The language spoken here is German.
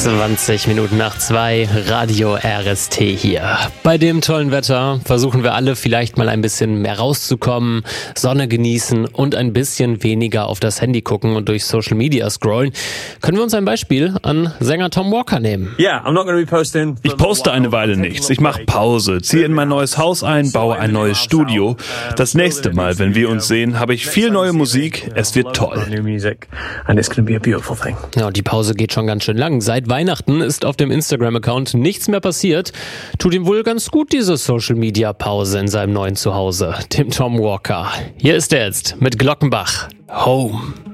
20 Minuten nach 2, Radio RST hier. Bei dem tollen Wetter versuchen wir alle vielleicht mal ein bisschen mehr rauszukommen, Sonne genießen und ein bisschen weniger auf das Handy gucken und durch Social Media scrollen. Können wir uns ein Beispiel an Sänger Tom Walker nehmen? Ich poste eine Weile nichts. Ich mache Pause, ziehe in mein neues Haus ein, baue ein neues Studio. Das nächste Mal, wenn wir uns sehen, habe ich viel neue Musik. Es wird toll. Ja, die Pause geht schon ganz schön lang. Seit Weihnachten ist auf dem Instagram-Account nichts mehr passiert. Tut ihm wohl ganz gut, diese Social-Media-Pause in seinem neuen Zuhause, dem Tom Walker. Hier ist er jetzt mit Glockenbach. Home.